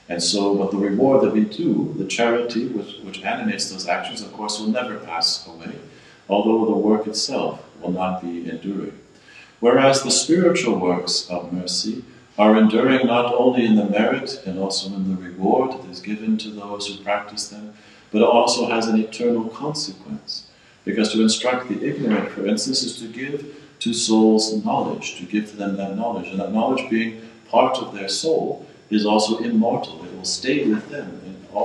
And so, but the reward that we do, the charity which animates those actions, of course, will never pass away, although the work itself will not be enduring. Whereas the spiritual works of mercy are enduring not only in the merit and also in the reward that is given to those who practice them, but also has an eternal consequence. Because to instruct the ignorant, for instance, is to give to souls knowledge, to give to them that knowledge. And that knowledge, being part of their soul, is also immortal. It will stay with them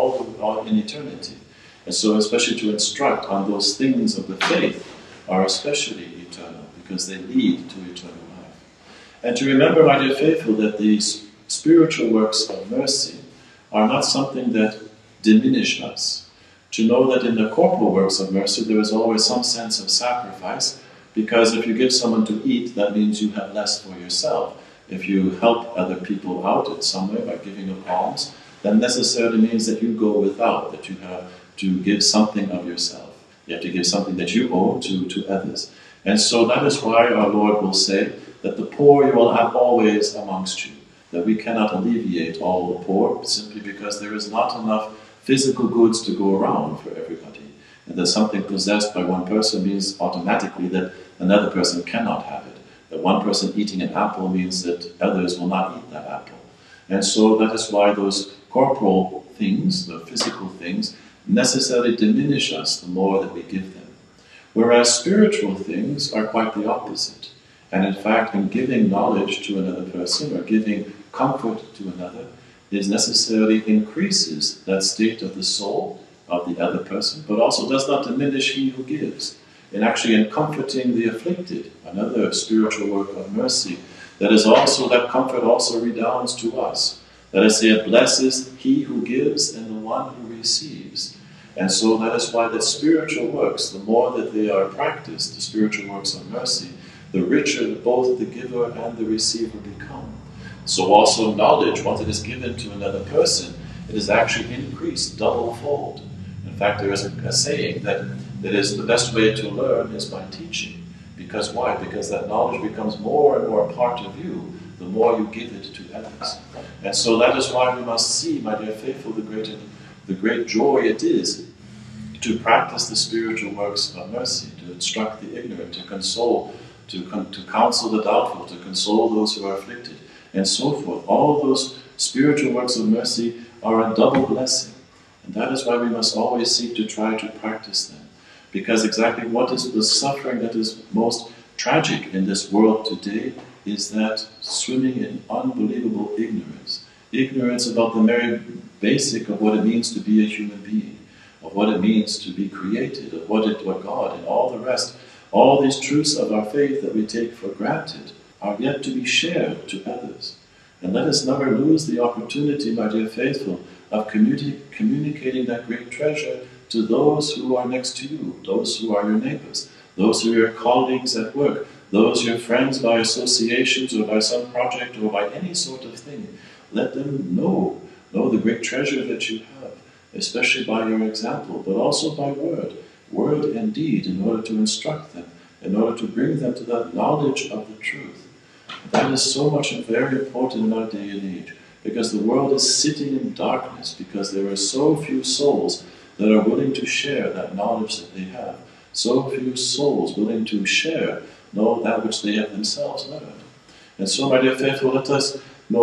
in eternity. And so especially to instruct on those things of the faith are especially eternal, because they lead to eternal life. And to remember, my dear faithful, that these spiritual works of mercy are not something that diminish us. To know that in the corporal works of mercy there is always some sense of sacrifice, because if you give someone to eat, that means you have less for yourself. If you help other people out in some way by giving of alms, then necessarily means that you go without, that you have to give something of yourself. You have to give something that you owe to others. And so that is why our Lord will say that the poor you will have always amongst you, that we cannot alleviate all the poor simply because there is not enough physical goods to go around for everybody. And that something possessed by one person means automatically that another person cannot have it. That one person eating an apple means that others will not eat that apple. And so that is why those corporal things, the physical things, necessarily diminish us the more that we give them. Whereas spiritual things are quite the opposite. And in fact, in giving knowledge to another person or giving comfort to another, is necessarily increases that state of the soul of the other person, but also does not diminish he who gives. And actually in comforting the afflicted, another spiritual work of mercy, that is also, that comfort also redounds to us. That is, it blesses he who gives and the one who receives. And so that is why the spiritual works, the more that they are practiced, the spiritual works of mercy, the richer both the giver and the receiver become. So also knowledge, once it is given to another person, it is actually increased double-fold. In fact, there is a saying that is the best way to learn is by teaching. Because why? Because that knowledge becomes more and more a part of you, the more you give it to others. And so that is why we must see, my dear faithful, the great joy it is to practice the spiritual works of mercy, to instruct the ignorant, to console, to counsel the doubtful, to console those who are afflicted, and so forth. All those spiritual works of mercy are a double blessing. And that is why we must always seek to try to practice them. Because exactly what is the suffering that is most tragic in this world today is that swimming in unbelievable ignorance. Ignorance about the very basic of what it means to be a human being, of what it means to be created, of what God and all the rest, all these truths of our faith that we take for granted are yet to be shared to others. And let us never lose the opportunity, my dear faithful, of communicating that great treasure to those who are next to you, those who are your neighbors, those who are your colleagues at work, those your friends by associations or by some project or by any sort of thing. Let them know the great treasure that you have, especially by your example, but also by word and deed, in order to instruct them, in order to bring them to that knowledge of the truth. That is so much and very important in our day and age, because the world is sitting in darkness, because there are so few souls that are willing to share that knowledge that they have, so few souls willing to share that which they have themselves learned. And so, my dear faithful, let us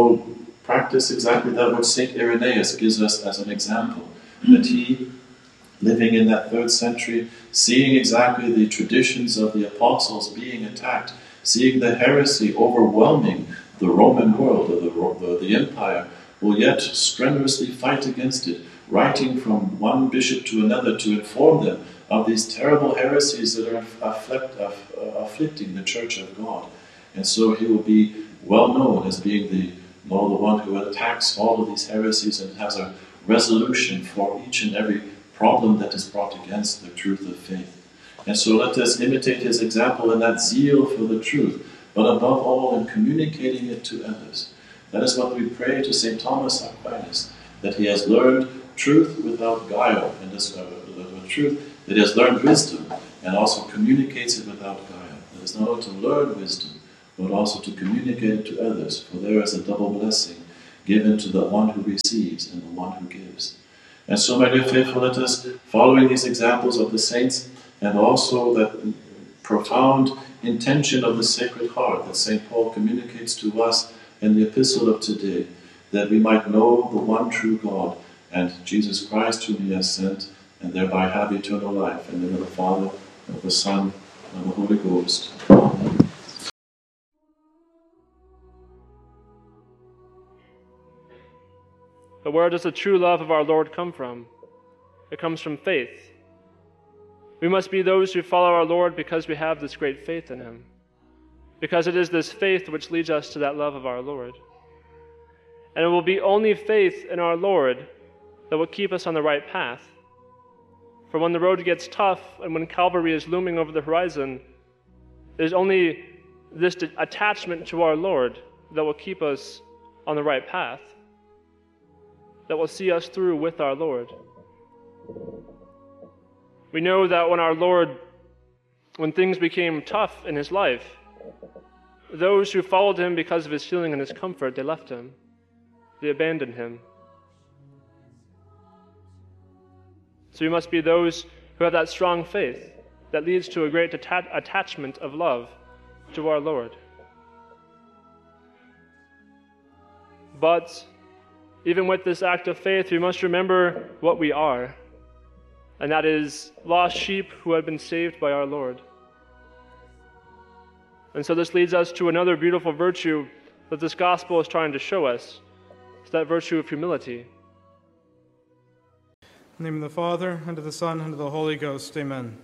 practice exactly that which St. Irenaeus gives us as an example, that he, living in that 3rd century, seeing exactly the traditions of the apostles being attacked, seeing the heresy overwhelming the Roman world, or the empire, will yet strenuously fight against it, writing from one bishop to another to inform them of these terrible heresies that are afflicting the Church of God. And so he will be well known as being the one who attacks all of these heresies and has a resolution for each and every problem that is brought against the truth of faith. And so let us imitate his example in that zeal for the truth, but above all in communicating it to others. That is what we pray to St. Thomas Aquinas, that he has learned truth without guile, and the truth that he has learned wisdom, and also communicates it without guile. That is not only to learn wisdom, but also to communicate it to others, for there is a double blessing given to the one who receives and the one who gives. And so, my dear faithful, let us, following these examples of the saints, and also that profound intention of the Sacred Heart that St. Paul communicates to us in the epistle of today, that we might know the one true God and Jesus Christ whom he has sent, and thereby have eternal life. In the name of the Father, and of the Son, and of the Holy Ghost. Amen. But where does the true love of our Lord come from? It comes from faith. We must be those who follow our Lord because we have this great faith in him. Because it is this faith which leads us to that love of our Lord. And it will be only faith in our Lord that will keep us on the right path. For when the road gets tough and when Calvary is looming over the horizon, it is only this attachment to our Lord that will keep us on the right path, that will see us through with our Lord. We know that when things became tough in his life, those who followed him because of his healing and his comfort, they left him. They abandoned him. So we must be those who have that strong faith that leads to a great attachment of love to our Lord. But even with this act of faith, we must remember what we are, and that is lost sheep who have been saved by our Lord. And so this leads us to another beautiful virtue that this gospel is trying to show us. It's that virtue of humility. In the name of the Father, and of the Son, and of the Holy Ghost. Amen.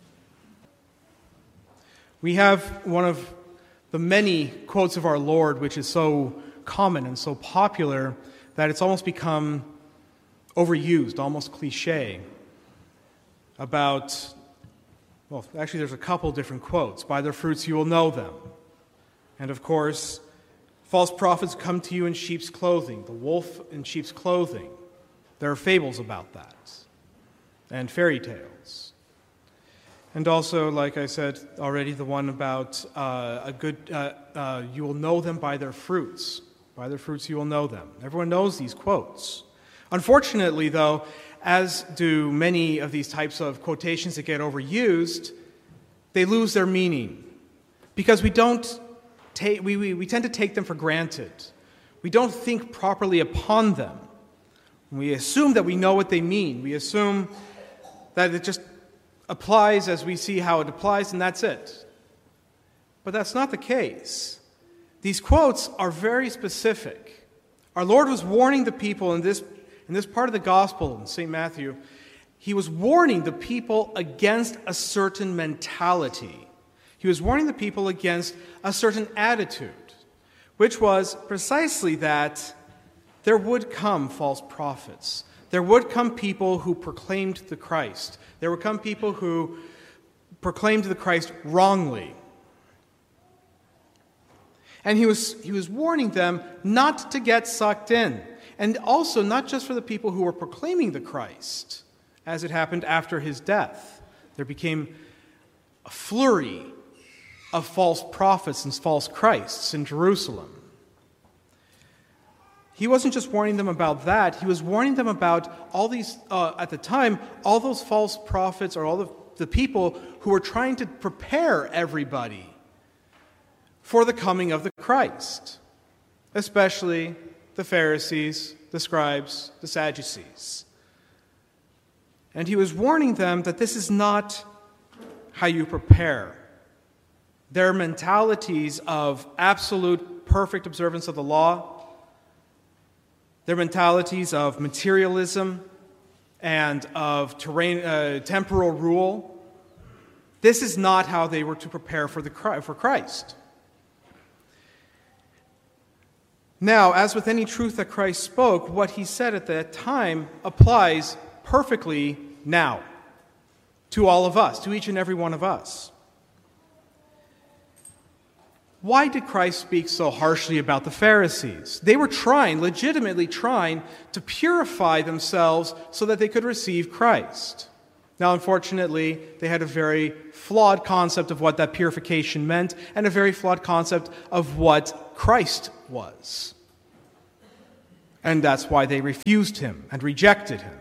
We have one of the many quotes of our Lord which is so common and so popular that it's almost become overused, almost cliche, about, well, actually there's a couple different quotes. By their fruits you will know them. And of course, false prophets come to you in sheep's clothing, the wolf in sheep's clothing. There are fables about that, and fairy tales. And also, like I said already, the one about you will know them by their fruits. By their fruits you will know them. Everyone knows these quotes. Unfortunately, though, as do many of these types of quotations that get overused, they lose their meaning because we tend to take them for granted. We don't think properly upon them. We assume that we know what they mean. We assume that it just applies as we see how it applies, and that's it. But that's not the case. These quotes are very specific. Our Lord was warning the people in this part of the gospel in St. Matthew. He was warning the people against a certain mentality. He was warning the people against a certain attitude, which was precisely that there would come false prophets. There would come people who proclaimed the Christ. There would come people who proclaimed the Christ wrongly. And he was warning them not to get sucked in. And also not just for the people who were proclaiming the Christ, as it happened after his death. There became a flurry of false prophets and false Christs in Jerusalem. He wasn't just warning them about that, he was warning them about all these, at the time, all those false prophets or all the people who were trying to prepare everybody for the coming of the Christ, especially the Pharisees, the scribes, the Sadducees. And he was warning them that this is not how you prepare. Their mentalities of absolute perfect observance of the law, their mentalities of materialism and of temporal rule, this is not how they were to prepare for Christ. Now, as with any truth that Christ spoke, what he said at that time applies perfectly now to all of us, to each and every one of us. Why did Christ speak so harshly about the Pharisees? They were legitimately trying to purify themselves so that they could receive Christ. Now, unfortunately, they had a very flawed concept of what that purification meant and a very flawed concept of what Christ was. And that's why they refused him and rejected him.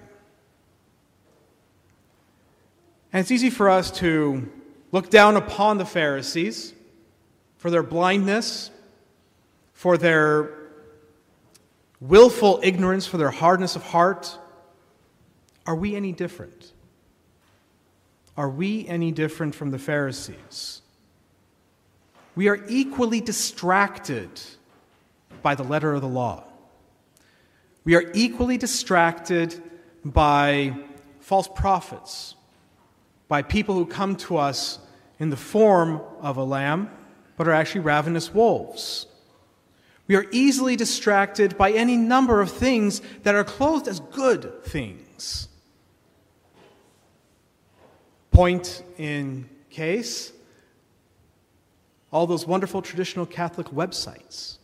And it's easy for us to look down upon the Pharisees for their blindness, for their willful ignorance, for their hardness of heart. Are we any different? Are we any different from the Pharisees? We are equally distracted by the letter of the law. We are equally distracted by false prophets, by people who come to us in the form of a lamb, but are actually ravenous wolves. We are easily distracted by any number of things that are clothed as good things. Point in case, all those wonderful traditional Catholic websites.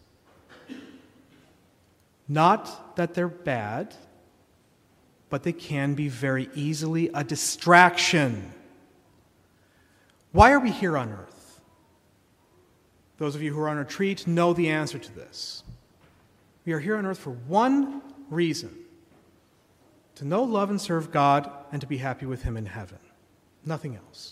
Not that they're bad, but they can be very easily a distraction. Why are we here on earth? Those of you who are on retreat know the answer to this. We are here on earth for one reason: to know, love, and serve God, and to be happy with Him in heaven. Nothing else.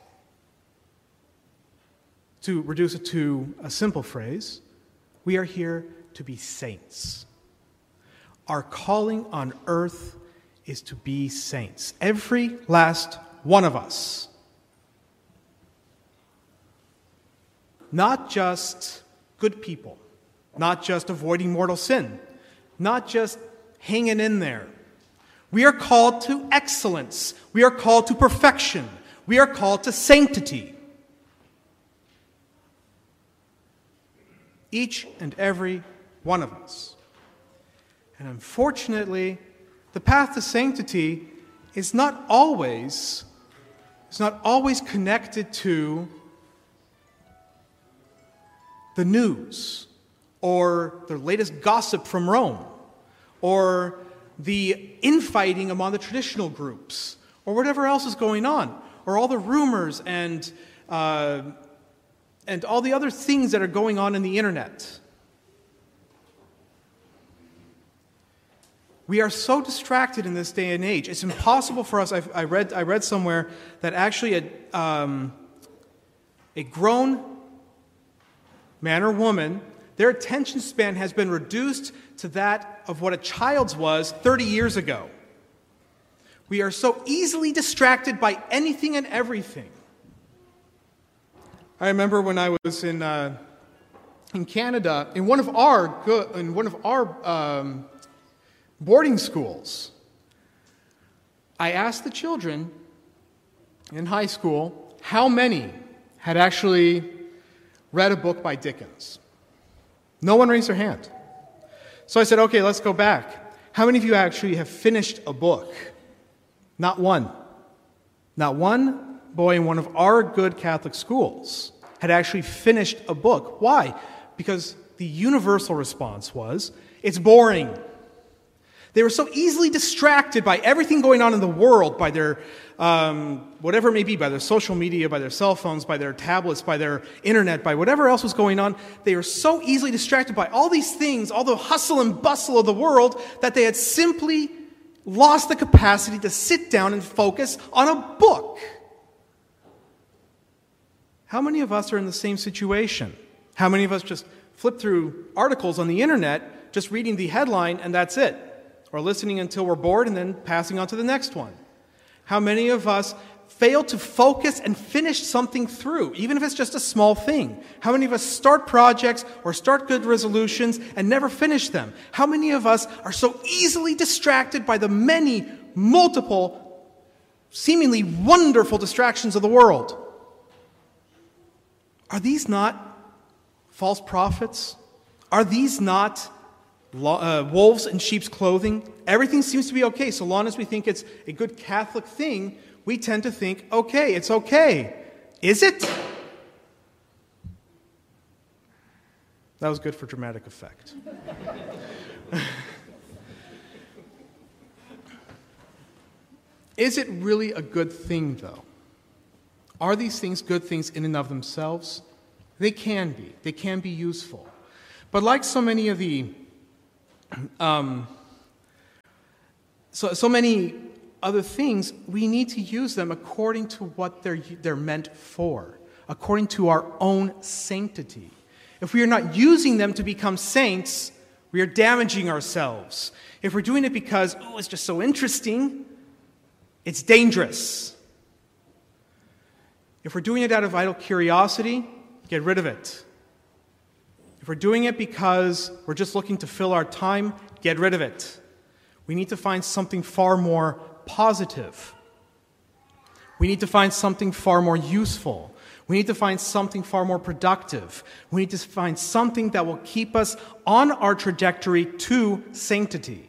To reduce it to a simple phrase, we are here to be saints. Our calling on earth is to be saints. Every last one of us. Not just good people, not just avoiding mortal sin, not just hanging in there. We are called to excellence. We are called to perfection. We are called to sanctity. Each and every one of us. And unfortunately, the path to sanctity is not always connected to the news or the latest gossip from Rome or the infighting among the traditional groups or whatever else is going on, or all the rumors and all the other things that are going on in the internet. We are so distracted in this day and age. It's impossible for us. I read somewhere that actually a grown man or woman, their attention span has been reduced to that of what a child's was 30 years ago. We are so easily distracted by anything and everything. I remember when I was in Canada, in one of our boarding schools, I asked the children in high school how many had actually read a book by Dickens. No one raised their hand. So I said, okay, let's go back. How many of you actually have finished a book? Not one. Not one boy in one of our good Catholic schools had actually finished a book. Why? Because the universal response was, it's boring. They were so easily distracted by everything going on in the world, by their, whatever it may be, by their social media, by their cell phones, by their tablets, by their internet, by whatever else was going on. They were so easily distracted by all these things, all the hustle and bustle of the world, that they had simply lost the capacity to sit down and focus on a book. How many of us are in the same situation? How many of us just flip through articles on the internet, just reading the headline, and that's it? Or listening until we're bored and then passing on to the next one? How many of us fail to focus and finish something through, even if it's just a small thing? How many of us start projects or start good resolutions and never finish them? How many of us are so easily distracted by the many, multiple, seemingly wonderful distractions of the world? Are these not false prophets? Are these not wolves in sheep's clothing? Everything seems to be okay. So long as we think it's a good Catholic thing, we tend to think, okay, it's okay. Is it? That was good for dramatic effect. Is it really a good thing, though? Are these things good things in and of themselves? They can be. They can be useful. But like so many of the So many other things, we need to use them according to what they're meant for, according to our own sanctity. If we are not using them to become saints, we are damaging ourselves. If we're doing it because, it's just so interesting, it's dangerous. If we're doing it out of idle curiosity, get rid of it. If we're doing it because we're just looking to fill our time, get rid of it. We need to find something far more positive. We need to find something far more useful. We need to find something far more productive. We need to find something that will keep us on our trajectory to sanctity.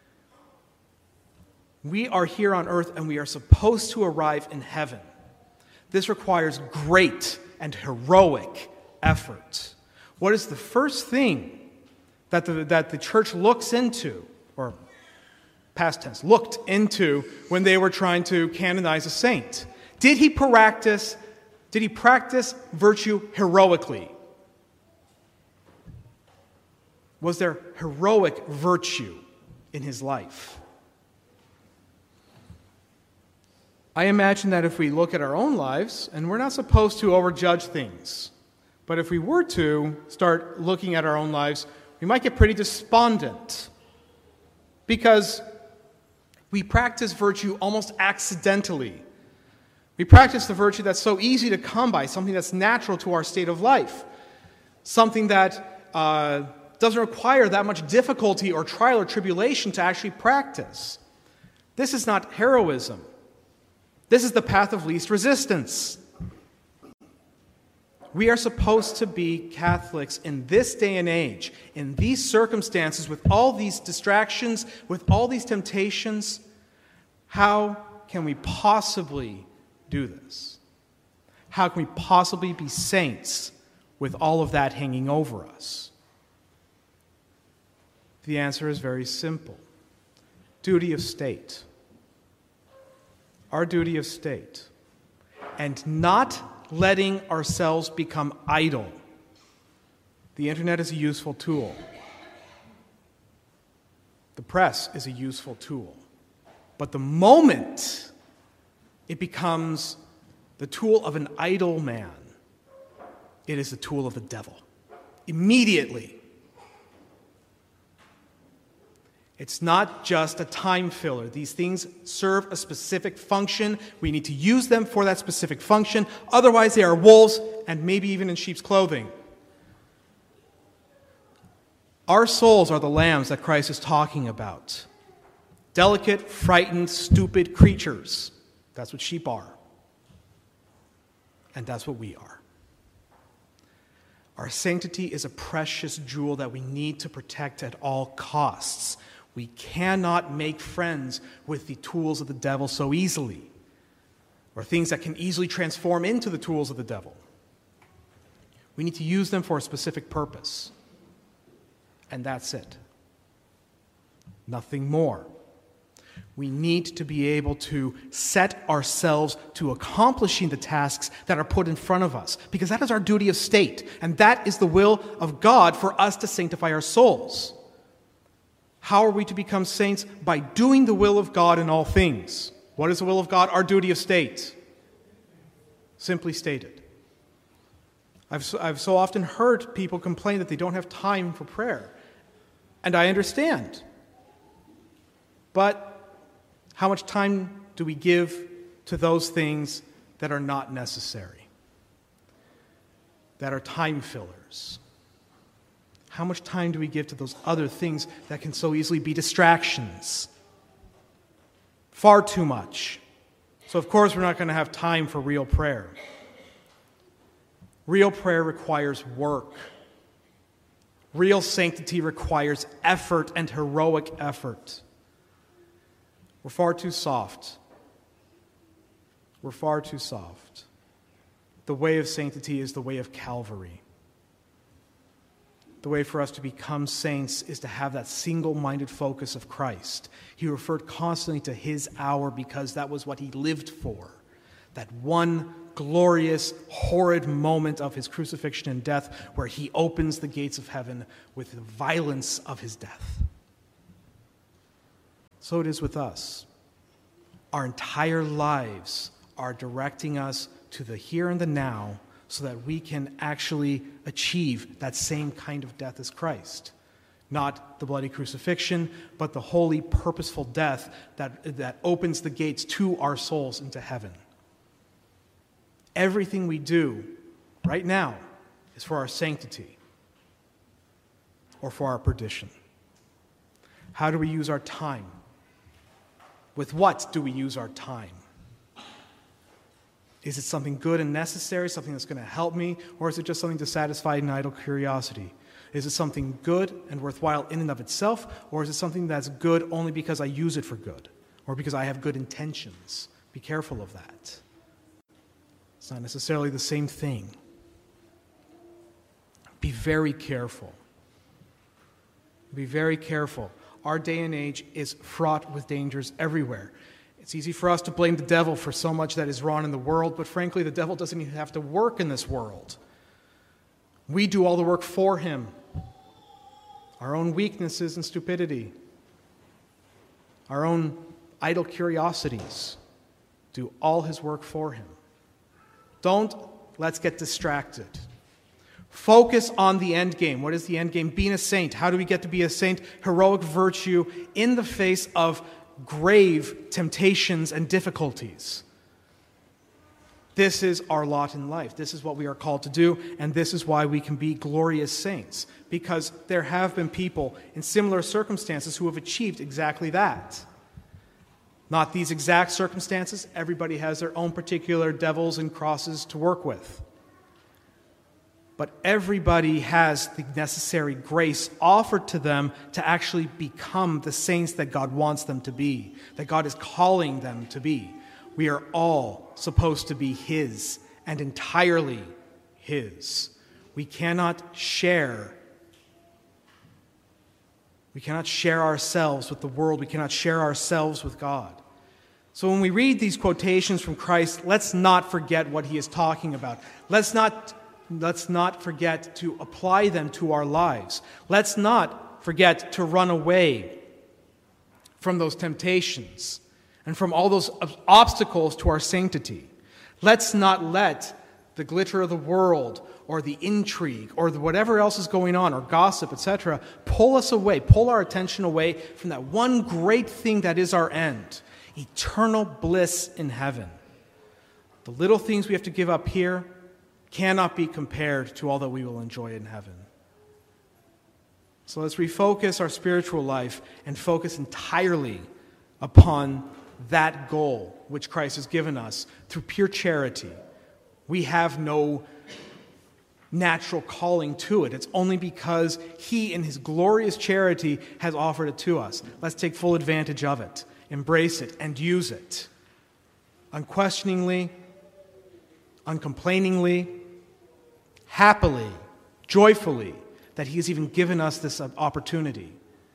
We are here on earth and we are supposed to arrive in heaven. This requires great and heroic effort. What is the first thing that the church looks into, or past tense, looked into when they were trying to canonize a saint? Did he practice virtue heroically? Was there heroic virtue in his life? I imagine that if we look at our own lives, and we're not supposed to overjudge things, but if we were to start looking at our own lives, we might get pretty despondent because we practice virtue almost accidentally. We practice the virtue that's so easy to come by, something that's natural to our state of life, something that doesn't require that much difficulty or trial or tribulation to actually practice. This is not heroism. This is the path of least resistance. We are supposed to be Catholics in this day and age, in these circumstances, with all these distractions, with all these temptations. How can we possibly do this? How can we possibly be saints with all of that hanging over us? The answer is very simple. Duty of state. Our duty of state. And not letting ourselves become idle. The internet is a useful tool. The press is a useful tool. But the moment it becomes the tool of an idle man, it is the tool of the devil. Immediately. It's not just a time filler. These things serve a specific function. We need to use them for that specific function. Otherwise, they are wolves and maybe even in sheep's clothing. Our souls are the lambs that Christ is talking about. Delicate, frightened, stupid creatures. That's what sheep are. And that's what we are. Our sanctity is a precious jewel that we need to protect at all costs. We cannot make friends with the tools of the devil so easily, or things that can easily transform into the tools of the devil. We need to use them for a specific purpose, and that's it. Nothing more. We need to be able to set ourselves to accomplishing the tasks that are put in front of us, because that is our duty of state, and that is the will of God for us to sanctify our souls. How are we to become saints? By doing the will of God in all things. What is the will of God? Our duty of state. Simply stated. I've so often heard people complain that they don't have time for prayer. And I understand. But how much time do we give to those things that are not necessary? That are time fillers? How much time do we give to those other things that can so easily be distractions? Far too much. So of course we're not going to have time for real prayer. Real prayer requires work. Real sanctity requires effort and heroic effort. We're far too soft. We're far too soft. The way of sanctity is the way of Calvary. The way for us to become saints is to have that single-minded focus of Christ. He referred constantly to his hour because that was what he lived for. That one glorious, horrid moment of his crucifixion and death where he opens the gates of heaven with the violence of his death. So it is with us. Our entire lives are directing us to the here and the now so that we can actually achieve that same kind of death as Christ. Not the bloody crucifixion, but the holy, purposeful death that opens the gates to our souls into heaven. Everything we do right now is for our sanctity or for our perdition. How do we use our time? With what do we use our time? Is it something good and necessary, something that's going to help me, or is it just something to satisfy an idle curiosity? Is it something good and worthwhile in and of itself, or is it something that's good only because I use it for good, or because I have good intentions? Be careful of that. It's not necessarily the same thing. Be very careful. Be very careful. Our day and age is fraught with dangers everywhere. It's easy for us to blame the devil for so much that is wrong in the world, but frankly, the devil doesn't even have to work in this world. We do all the work for him. Our own weaknesses and stupidity, our own idle curiosities, do all his work for him. Let's get distracted. Focus on the end game. What is the end game? Being a saint. How do we get to be a saint? Heroic virtue in the face of grave temptations and difficulties. This is our lot in life. This is what we are called to do, and this is why we can be glorious saints, because there have been people in similar circumstances who have achieved exactly that. Not these exact circumstances. Everybody has their own particular devils and crosses to work with. But everybody has the necessary grace offered to them to actually become the saints that God wants them to be, that God is calling them to be. We are all supposed to be His and entirely His. We cannot share ourselves with the world. We cannot share ourselves with God. So when we read these quotations from Christ, let's not forget what He is talking about. Let's not forget to apply them to our lives. Let's not forget to run away from those temptations and from all those obstacles to our sanctity. Let's not let the glitter of the world or the intrigue or whatever else is going on or gossip, etc., pull us away, pull our attention away from that one great thing that is our end, eternal bliss in heaven. The little things we have to give up here cannot be compared to all that we will enjoy in heaven. So let's refocus our spiritual life and focus entirely upon that goal which Christ has given us through pure charity. We have no natural calling to it. It's only because He, in His glorious charity, has offered it to us. Let's take full advantage of it, embrace it, and use it. Unquestioningly, uncomplainingly, happily, joyfully, that He has even given us this opportunity.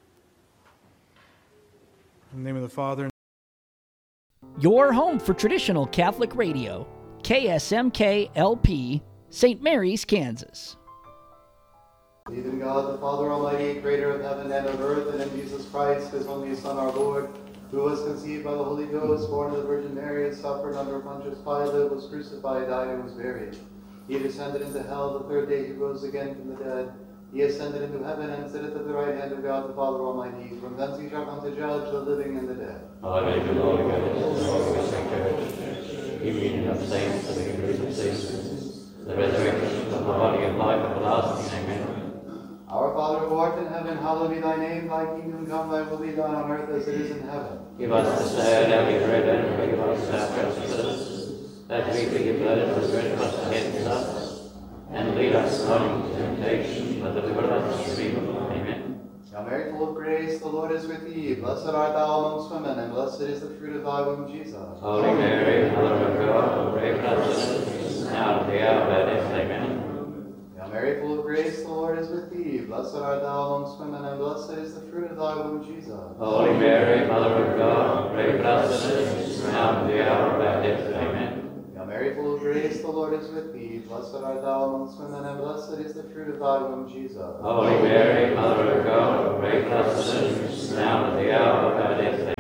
In the name of the Father. Your home for traditional Catholic radio, KSMK-LP, St. Mary's, Kansas. Believe in God, the Father Almighty, creator of heaven and of earth, and in Jesus Christ, His only Son, our Lord, who was conceived by the Holy Ghost, born of the Virgin Mary, and suffered under Pontius Pilate, was crucified, died, and was buried. He descended into hell. The third day He rose again from the dead. He ascended into heaven and sitteth at the right hand of God the Father Almighty. From thence He shall come to judge the living and the dead. Alleluia, Lord God, the union of saints, the victories of saints, the resurrection of the body and life everlasting. Amen. Our Father who art in heaven, hallowed be Thy name. Thy kingdom come, Thy will be done on earth as it is in heaven. Give us this day our daily bread, and forgive us our trespasses, that we forgive those who trespass against us. And lead us not into temptation, but deliver us from evil. Amen. Hail Mary, full of grace, the Lord is with thee. Blessed art thou amongst women, and blessed is the fruit of thy womb, Jesus. Holy Mary, Mother of God, pray for us sinners, now and at the hour of our death. Amen. Hail Mary, full of grace, the Lord is with thee. Blessed art thou amongst women, and blessed is the fruit of thy womb, Jesus. Holy Mary, Mother of God, pray for us sinners, now and at the hour of our death. Amen. Hail Mary, full of grace, the Lord is with thee. Blessed art thou amongst women, and blessed is the fruit of thy womb, Jesus. Holy Mary, Mother of God, pray for us sinners, now and at the hour of our death.